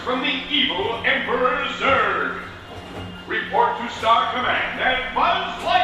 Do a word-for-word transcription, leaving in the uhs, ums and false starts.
from the evil Emperor Zurg. Report to Star Command and Buzz Lightyear.